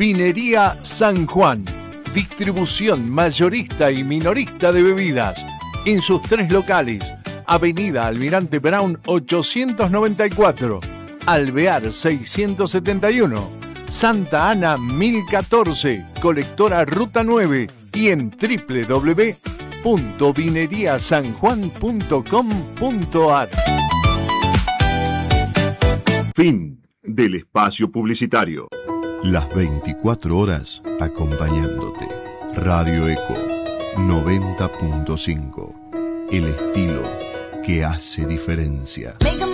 Vinería San Juan. Distribución mayorista y minorista de bebidas. En sus 3 locales. Avenida Almirante Brown 894. Alvear 671. Santa Ana 1014. Colectora Ruta 9. Y en www.vineriasanjuan.com.ar. Fin del espacio publicitario. Las 24 horas acompañándote. Radio Eco 90.5. El estilo que hace diferencia.